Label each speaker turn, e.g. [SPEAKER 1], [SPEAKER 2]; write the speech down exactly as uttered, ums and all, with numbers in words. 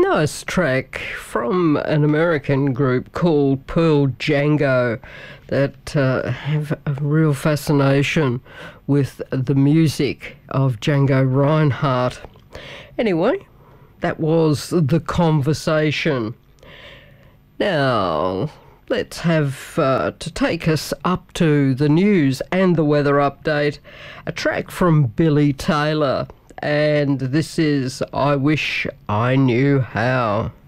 [SPEAKER 1] Nice track from an American group called Pearl Django that uh, have a real fascination with the music of Django Reinhardt. Anyway, that was The Conversation. Now, let's have, uh, to take us up to the news and the weather update, a track from Billy Taylor. And this is I Wish I Knew How.